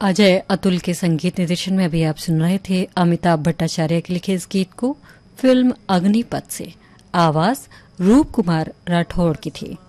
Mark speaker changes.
Speaker 1: अजय अतुल के संगीत निर्देशन में अभी आप सुन रहे थे अमिताभ भट्टाचार्य के लिखे इस गीत को फिल्म अग्निपथ से। आवाज रूप कुमार राठौड़ की थी।